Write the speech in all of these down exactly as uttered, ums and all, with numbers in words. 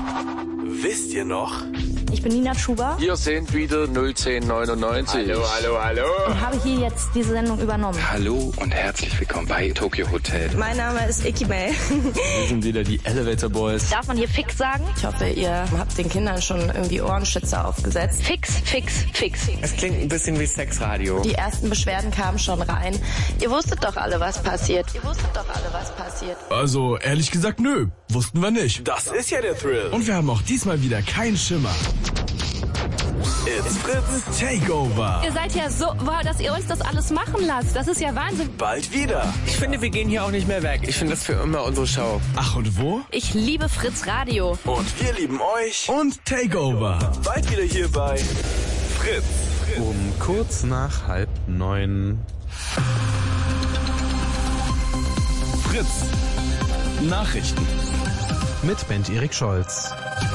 Wisst ihr noch? Ich bin Nina Schuber. Hier sind wieder null zehn neunundneunzig. Hallo, hallo, hallo. Und habe hier jetzt diese Sendung übernommen. Hallo und herzlich willkommen bei Tokyo Hotel. Mein Name ist Icky May. Wir sind wieder die Elevator Boys. Darf man hier fix sagen? Ich hoffe, ihr habt den Kindern schon irgendwie Ohrenschützer aufgesetzt. Fix, fix, fix. Es klingt ein bisschen wie Sexradio. Die ersten Beschwerden kamen schon rein. Ihr wusstet doch alle, was passiert. Ihr wusstet doch alle, was passiert. Also, ehrlich gesagt, nö. Wussten wir nicht. Das ist ja der Thrill. Und wir haben auch diesmal wieder keinen Schimmer. It's Fritz Takeover. Ihr seid ja so, wow, dass ihr uns das alles machen lasst. Das ist ja Wahnsinn. bald wieder. Ich finde, wir gehen hier auch nicht mehr weg. Ich finde das für immer unsere Show. Ach, und wo? Ich liebe Fritz Radio. Und wir lieben euch. Und Takeover. Bald wieder hier bei Fritz. Um kurz nach halb neun. Fritz. Nachrichten. Mit Bent Erik Scholz.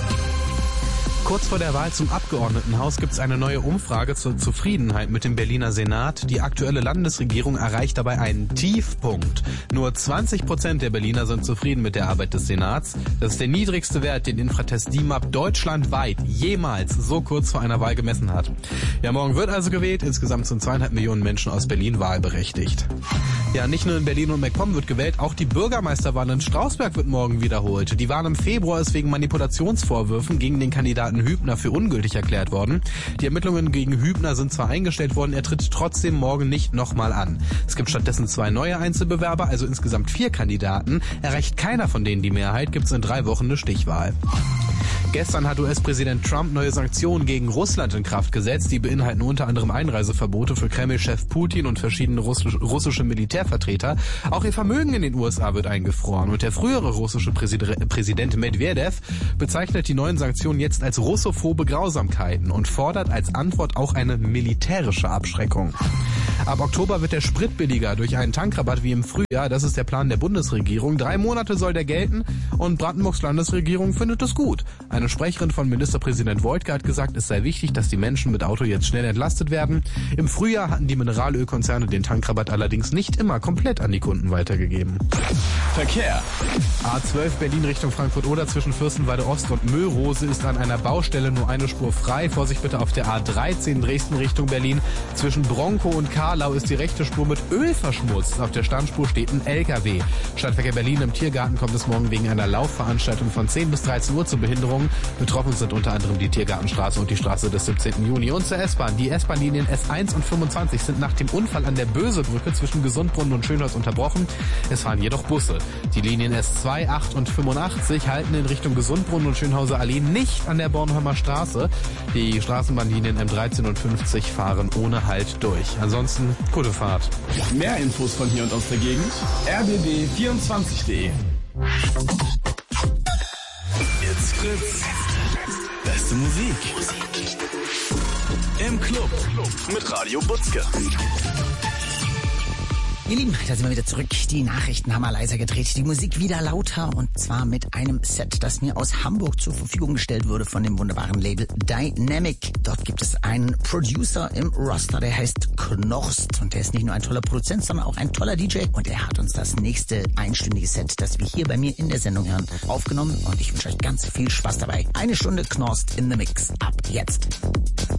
Kurz vor der Wahl zum Abgeordnetenhaus gibt es eine neue Umfrage zur Zufriedenheit mit dem Berliner Senat. Die aktuelle Landesregierung erreicht dabei einen Tiefpunkt. Nur zwanzig Prozent der Berliner sind zufrieden mit der Arbeit des Senats. Das ist der niedrigste Wert, den Infratest D I M A P deutschlandweit jemals so kurz vor einer Wahl gemessen hat. Ja, morgen wird also gewählt. Insgesamt sind zweieinhalb Millionen Menschen aus Berlin wahlberechtigt. Ja, nicht nur in Berlin und MacPom wird gewählt, auch die Bürgermeisterwahl in Strausberg wird morgen wiederholt. Die Wahl im Februar ist wegen Manipulationsvorwürfen gegen den Kandidaten Hübner für ungültig erklärt worden. Die Ermittlungen gegen Hübner sind zwar eingestellt worden, er tritt trotzdem morgen nicht nochmal an. Es gibt stattdessen zwei neue Einzelbewerber, also insgesamt vier Kandidaten. Erreicht keiner von denen die Mehrheit, gibt es in drei Wochen eine Stichwahl. Gestern hat U S-Präsident Trump neue Sanktionen gegen Russland in Kraft gesetzt. Die beinhalten unter anderem Einreiseverbote für Kreml-Chef Putin und verschiedene russische Militärvertreter. Auch ihr Vermögen in den U S A wird eingefroren. Und der frühere russische Präsident Medvedev bezeichnet die neuen Sanktionen jetzt als russophobe Grausamkeiten und fordert als Antwort auch eine militärische Abschreckung. Ab Oktober wird der Sprit billiger durch einen Tankrabatt wie im Frühjahr. Das ist der Plan der Bundesregierung. Drei Monate soll der gelten und Brandenburgs Landesregierung findet es gut. Eine Sprecherin von Ministerpräsident Woidke hat gesagt, es sei wichtig, dass die Menschen mit Auto jetzt schnell entlastet werden. Im Frühjahr hatten die Mineralölkonzerne den Tankrabatt allerdings nicht immer komplett an die Kunden weitergegeben. Verkehr. A zwölf Berlin Richtung Frankfurt-Oder zwischen Fürstenwalde Ost und Möhrose ist an einer Baustelle nur eine Spur frei. Vorsicht bitte auf der A dreizehn Dresden Richtung Berlin. Zwischen Bronkow und Karlau ist die rechte Spur mit Öl verschmutzt. Auf der Standspur steht ein L K W. Stadtverkehr Berlin im Tiergarten kommt es morgen wegen einer Laufveranstaltung von zehn bis dreizehn Uhr zu Behinderungen. Betroffen sind unter anderem die Tiergartenstraße und die Straße des siebzehnten Juni. Und zur S-Bahn. Die S-Bahn-Linien S eins und fünfundzwanzig sind nach dem Unfall an der Bösebrücke zwischen Gesundbrunnen und Schönhaus unterbrochen. Es fahren jedoch Busse. Die Linien S zwei, acht und fünfundachtzig halten in Richtung Gesundbrunnen und Schönhauser Allee nicht an der Bornholmer Straße. Die Straßenbahnlinien M dreizehn und fünfzig fahren ohne Halt durch. Ansonsten gute Fahrt. Mehr Infos von hier und aus der Gegend. r b b vierundzwanzig punkt d e. It's Fritz. Beste Musik. Im Club. Mit Radio Butzke. Ihr Lieben, da sind wir wieder zurück. Die Nachrichten haben wir leiser gedreht, die Musik wieder lauter und zwar mit einem Set, das mir aus Hamburg zur Verfügung gestellt wurde von dem wunderbaren Label Dynamic. Dort gibt es einen Producer im Roster, der heißt Knorst und der ist nicht nur ein toller Produzent, sondern auch ein toller D J und er hat uns das nächste einstündige Set, das wir hier bei mir in der Sendung hören, aufgenommen und ich wünsche euch ganz viel Spaß dabei. Eine Stunde Knorst in the Mix. Ab jetzt.